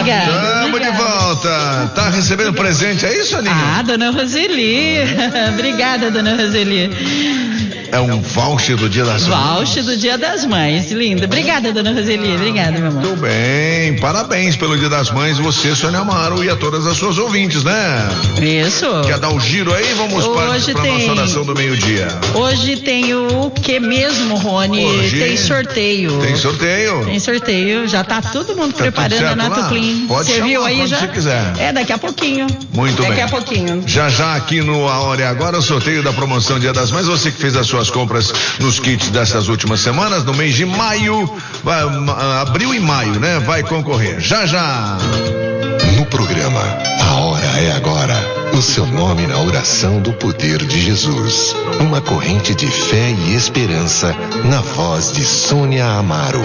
Obrigada. Estamos de volta. Tá recebendo presente, é isso, Aninha? Ah, dona Roseli. Obrigada, dona Roseli. É um voucher do Dia das Mães. Voucher do Dia das Mães, linda. Obrigada, dona Roseli. Obrigada, meu amor. Muito bem, parabéns pelo Dia das Mães, você, Sônia Amaro, e a todas as suas ouvintes, né? Isso. Quer dar um giro aí? Vamos para a nossa oração do meio-dia. Hoje tem o que mesmo, Rony? Hoje tem sorteio. Tem sorteio? Tem sorteio, já tá todo mundo preparando a Nato Clean. Pode você viu aí já? Você quiser. Daqui a pouquinho. Muito bem. Daqui a pouquinho. Já aqui no A Hora é Agora, o sorteio da promoção Dia das Mães, você que fez as suas compras nos kits dessas últimas semanas, no mês de maio, abril e maio, né? Vai concorrer. Já. No programa A Hora é Agora, o seu nome na oração do poder de Jesus. Uma corrente de fé e esperança na voz de Sônia Amaro.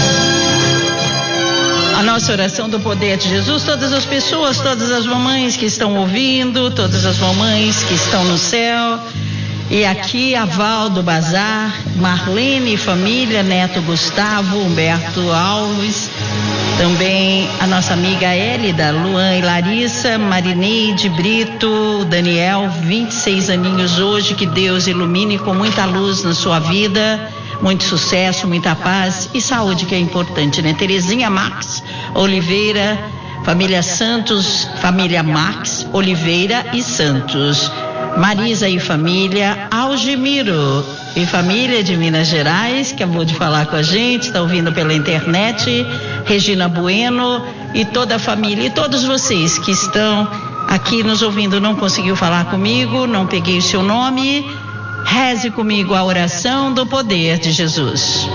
A nossa oração do poder de Jesus, todas as pessoas, todas as mamães que estão ouvindo, todas as mamães que estão no céu. E aqui a Val do Bazar, Marlene e família, Neto Gustavo, Humberto Alves, também a nossa amiga Hélida, Luan e Larissa, Marineide Brito, Daniel, 26 aninhos hoje, que Deus ilumine com muita luz na sua vida, muito sucesso, muita paz e saúde, que é importante, né? Terezinha Max Oliveira, família Santos, família Max Oliveira e Santos. Marisa e família, Algemiro e família de Minas Gerais, que acabou de falar com a gente, está ouvindo pela internet, Regina Bueno e toda a família, e todos vocês que estão aqui nos ouvindo, não conseguiu falar comigo, não peguei o seu nome, reze comigo a oração do poder de Jesus.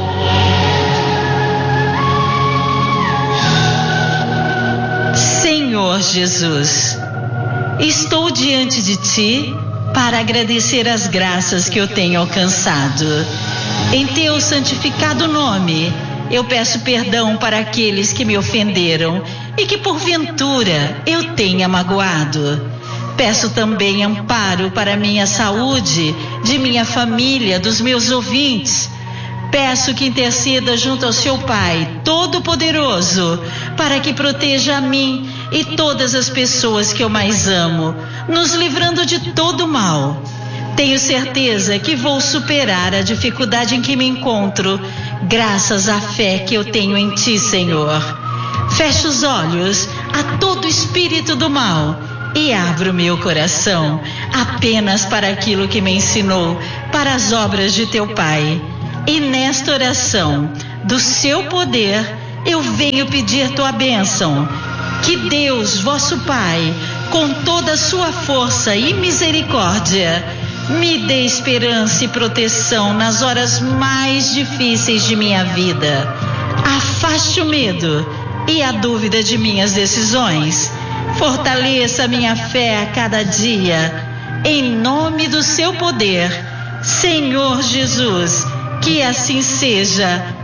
Senhor Jesus, estou diante de Ti para agradecer as graças que eu tenho alcançado. Em Teu santificado nome, eu peço perdão para aqueles que me ofenderam e que porventura eu tenha magoado. Peço também amparo para minha saúde, de minha família, dos meus ouvintes. Peço que interceda junto ao seu Pai Todo-Poderoso, para que proteja a mim e todas as pessoas que eu mais amo, nos livrando de todo mal. Tenho certeza que vou superar a dificuldade em que me encontro, graças à fé que eu tenho em Ti, Senhor. Fecho os olhos a todo espírito do mal e abro meu coração apenas para aquilo que me ensinou, para as obras de Teu Pai. E nesta oração do seu poder, eu venho pedir Tua bênção. Que Deus, vosso Pai, com toda a sua força e misericórdia, me dê esperança e proteção nas horas mais difíceis de minha vida. Afaste o medo e a dúvida de minhas decisões. Fortaleça a minha fé a cada dia. Em nome do seu poder, Senhor Jesus, que assim seja.